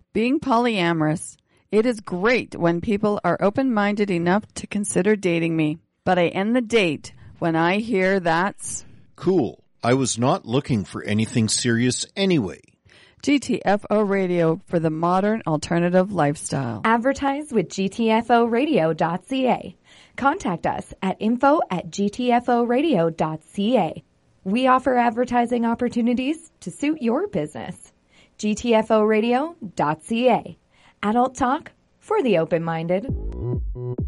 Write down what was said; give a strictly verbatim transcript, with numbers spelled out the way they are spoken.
Being polyamorous, it is great when people are open-minded enough to consider dating me. But I end the date when I hear that's... Cool. I was not looking for anything serious anyway. G T F O Radio for the modern alternative lifestyle. Advertise with G T F O radio dot C A. Contact us at info at G T F O radio dot C A. We offer advertising opportunities to suit your business. G T F O radio dot C A. Adult talk for the open-minded.